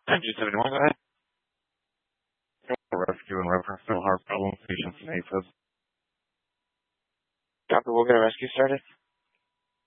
1071, go ahead. Rescue in reference to heart problems, patients and AFib. Copy, we'll get a rescue started.